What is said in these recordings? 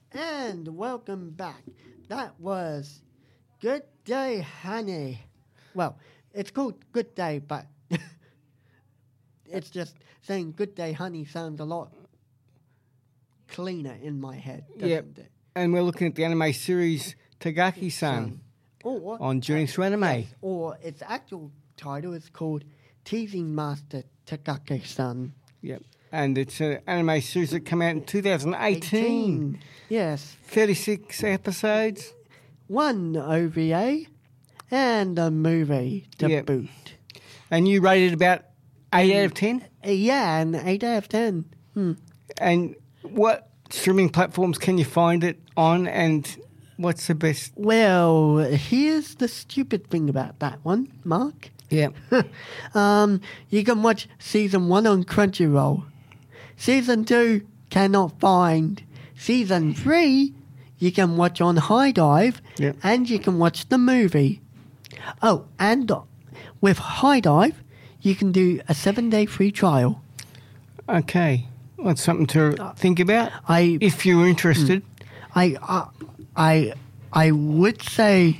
And welcome back. That was Good Day Honey. Well, it's called Good Day, but it's just saying Good Day Honey sounds a lot cleaner in my head, doesn't it? And we're looking at the anime series Tagaki-san on Journey Through Anime. Yes, or its actual title is called Teasing Master Tagaki-san. Yep. And it's an anime series that came out in 2018. Yes. 36 episodes. 1 OVA and a movie to boot. And you rated about 8 out of 10? Yeah, an 8 out of 10. And what streaming platforms can you find it on, and what's the best? Well, here's the stupid thing about that one, Mark. Yeah. You can watch Season 1 on Crunchyroll. Season 2, cannot find. Season 3, you can watch on High Dive, and you can watch the movie. Oh, and with High Dive, you can do a 7-day free trial. Okay. Well, that's something to think about if you're interested. I would say,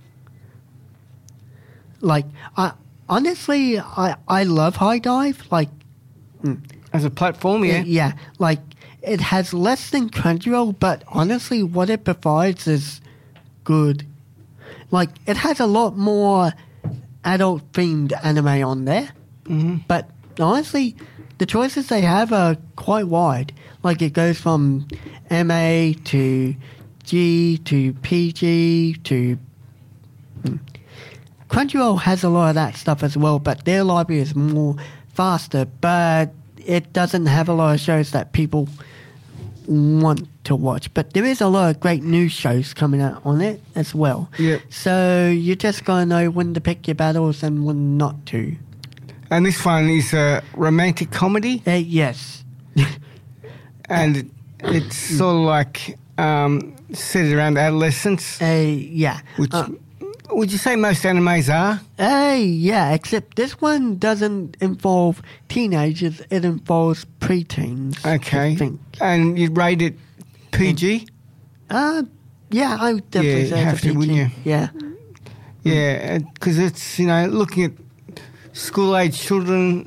like, honestly, I love High Dive. Like, as a platform, yeah. Like, it has less than Crunchyroll, but honestly, what it provides is good. Like, it has a lot more adult-themed anime on there, but honestly, the choices they have are quite wide. Like, it goes from MA to G to PG to... Crunchyroll has a lot of that stuff as well, but their library is more faster, but it doesn't have a lot of shows that people want to watch. But there is a lot of great new shows coming out on it as well. Yeah. So you just got to know when to pick your battles and when not to. And this one is a romantic comedy? Yes. And it's sort of like set around adolescence? Yeah. Which... would you say most animes are? Yeah, except this one doesn't involve teenagers. It involves preteens. Okay. I think. And you'd rate it PG? Yeah, I would definitely say have it's a PG. wouldn't you? Yeah. Yeah, because it's, looking at school-age children,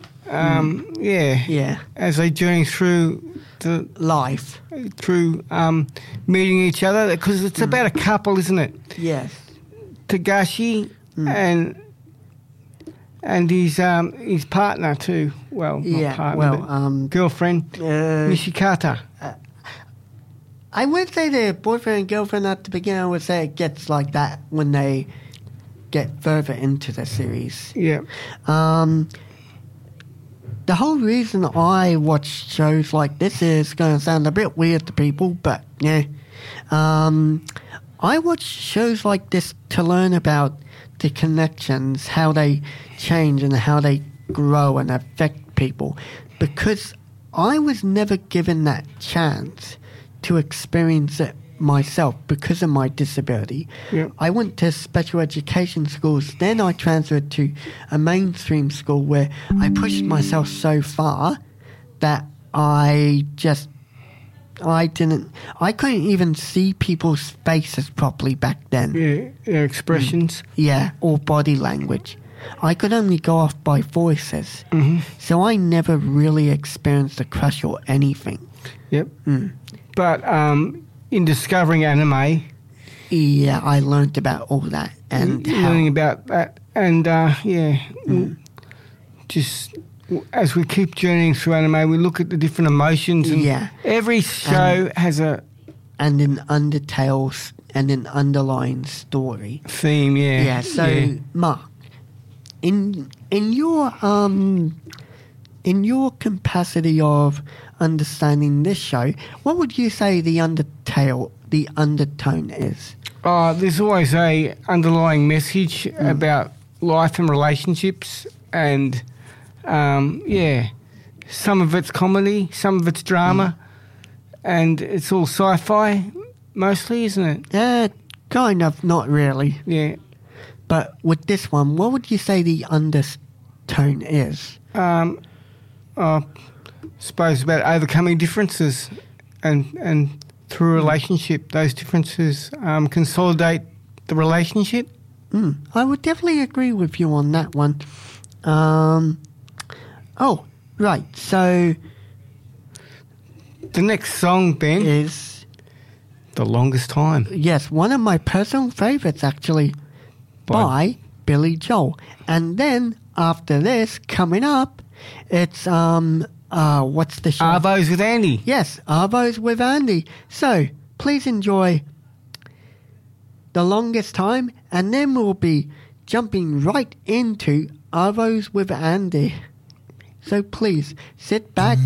as they journey through the life. Through meeting each other, because it's about a couple, isn't it? Yes. Tagashi and his partner too. Well, not partner, but girlfriend, Nishikata. I would say they're boyfriend and girlfriend at the beginning. I would say it gets like that when they get further into the series. Yeah. The whole reason I watch shows like this is going to sound a bit weird to people, but yeah. I watch shows like this to learn about the connections, how they change and how they grow and affect people. Because I was never given that chance to experience it myself because of my disability. Yep. I went to special education schools, then I transferred to a mainstream school where I pushed myself so far that I couldn't even see people's faces properly back then. Yeah, their expressions. Yeah, or body language. I could only go off by voices. So I never really experienced a crush or anything. Yep. But in discovering anime... Yeah, I learned about all that. And learning about that. And, just... As we keep journeying through anime, we look at the different emotions. And every show has an undertale and an underlying story. Theme, yeah. Yeah, so, Mark, in your capacity of understanding this show, what would you say the undertone is? There's always a underlying message about life and relationships and... some of it's comedy, some of it's drama, and it's all sci-fi mostly, isn't it? Kind of, not really. Yeah. But with this one, what would you say the undertone is? I suppose about overcoming differences and through a relationship. Those differences consolidate the relationship. I would definitely agree with you on that one. Right. So the next song, Ben, is The Longest Time. Yes, one of my personal favourites, actually, by Billy Joel. And then, after this, coming up, it's, what's the show? Arvos with Andy. Yes, Arvos with Andy. So, please enjoy The Longest Time, and then we'll be jumping right into Arvos with Andy. So please, sit back,